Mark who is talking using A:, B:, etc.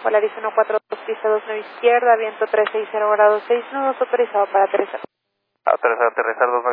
A: Volaris 142, pista 29 izquierda, viento 360 grados 6 nudos, autorizado para aterrizar.
B: Aterrizar 29